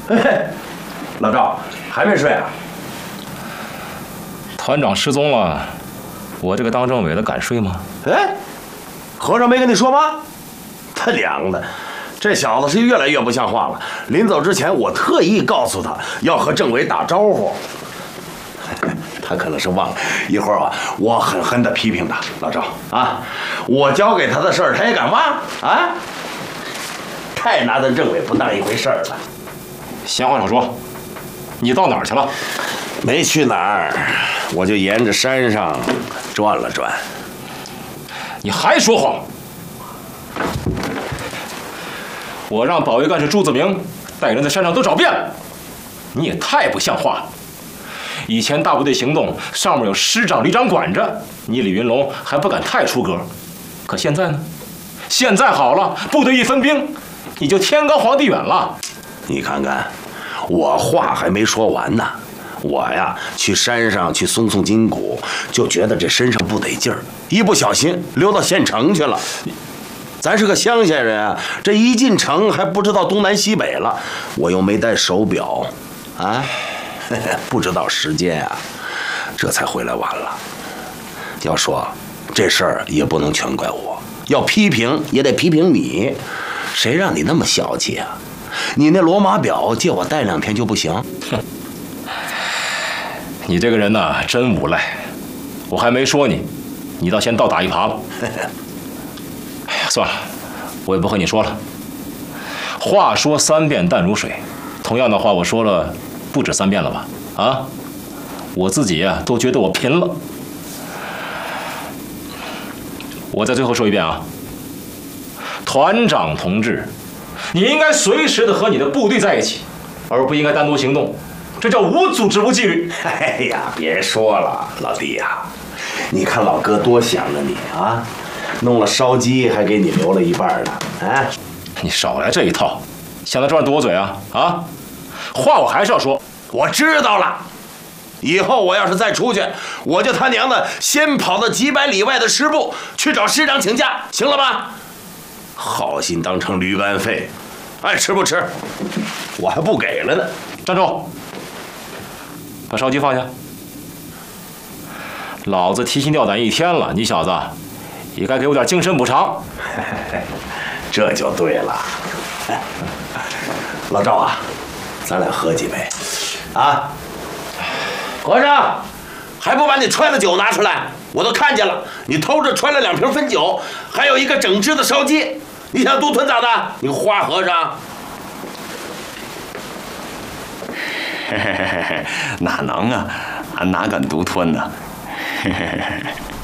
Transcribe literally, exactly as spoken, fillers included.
嘿嘿，老赵还没睡啊？ 团长失踪了，我这个当政委的敢睡吗？ 哎，和尚没跟你说吗？他娘的，这小子是越来越不像话了。临走之前，我特意告诉他要和政委打招呼。他可能是忘了，一会儿啊，我狠狠地批评他。老赵啊，我交给他的事儿，他也敢忘啊？太拿咱政委不当一回事儿了。 闲话少说，你到哪儿去了？ 没去哪儿，我就沿着山上转了转。 你还说谎！我让保卫干事朱子明带人在山上都找遍了，你也太不像话了。以前大部队行动上面有师长、旅长管着，你李云龙还不敢太出格。可现在呢？现在好了，部队一分兵，你就天高皇帝远了。 你看看，我话还没说完呢。我呀，去山上去松松筋骨，就觉得这身上不得劲儿，一不小心溜到县城去了。咱是个乡下人啊，这一进城还不知道东南西北了，我又没带手表，啊，不知道时间啊，这才回来晚了。要说这事儿也不能全怪我，要批评也得批评你，谁让你那么小气啊？你那罗马表借我戴两天就不行？ 哼，你这个人呐，真无赖！我还没说你，你倒先倒打一耙了。哎呀，算了，我也不和你说了。话说三遍淡如水，同样的话我说了不止三遍了吧？啊，我自己呀都觉得我贫了。我再最后说一遍啊，团长同志，你应该随时的和你的部队在一起，而不应该单独行动，这叫无组织无纪律。 哎呀，别说了，老弟呀，你看老哥多想着你啊，弄了烧鸡还给你留了一半呢。哎， 你少来这一套，想在这儿堵我嘴啊啊！话我还是要说， 我知道了。以后我要是再出去，我就他娘的先跑到几百里外的师部去找师长请假，行了吧？好心当成驴肝肺，爱吃不吃，我还不给了呢。 站住！把烧鸡放下。老子提心吊胆一天了，你小子也该给我点精神补偿。 这就对了。老赵啊，咱俩喝几杯啊？和尚，还不把你揣的酒拿出来？我都看见了，你偷着揣了两瓶汾酒，还有一个整只的烧鸡，你想独吞咋的？你个花和尚！ 嘿嘿嘿嘿，哪能啊，俺哪敢独吞呢？嘿嘿嘿嘿。